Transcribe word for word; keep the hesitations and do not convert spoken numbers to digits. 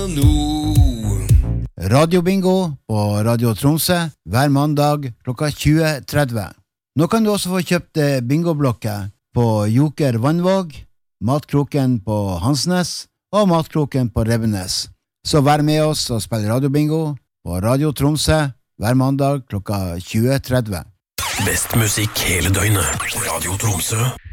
nå. Radio Bingo på Radio Tromsø hver mandag klokka tjue tretti. Nå kan du også få kjøpt bingoblokker på Joker Vannvåg, Matkroken på Hansnes og Matkroken på Rebbenes. Så vær med oss og spill Radio Bingo på Radio Tromsø hver mandag klokka tjue tretti. Best musikk hele døgnet. Radio Tromsø.